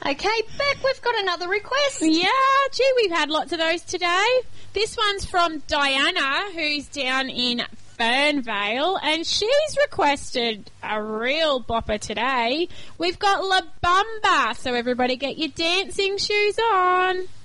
Okay, Beck, we've got another request. Yeah, gee, we've had lots of those today. This one's from Diana, who's down in Fernvale, and she's requested a real bopper today. We've got La Bamba, so everybody get your dancing shoes on.